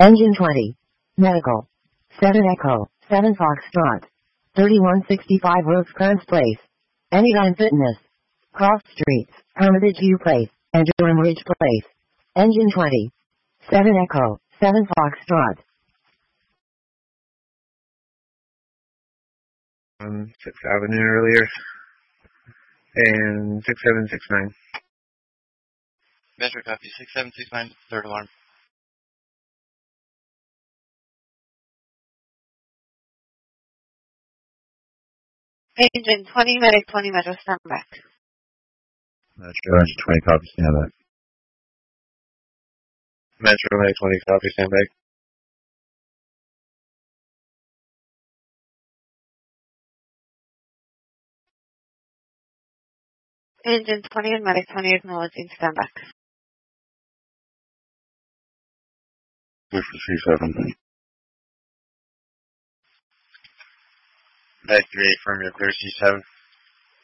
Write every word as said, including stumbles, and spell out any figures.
Engine twenty. Medical. seven Echo, seven Foxtrot. thirty-one sixty-five Rosecrans Place. Anytime Fitness. Cross Streets, Hermitage View Place, and Durham Ridge Place. Engine twenty. seven Echo, seven Foxtrot. Um, sixth Avenue earlier. And six seven six nine. Metro copy, six seven six nine, third alarm. Engine twenty, medic twenty, Metro, stand back. Metro, engine twenty, copy, stand back. Metro, medic twenty, copy, stand back. Engine twenty and medic twenty acknowledging, stand back. Clear for C seven. Medic three eight, firm, you're clear C seven.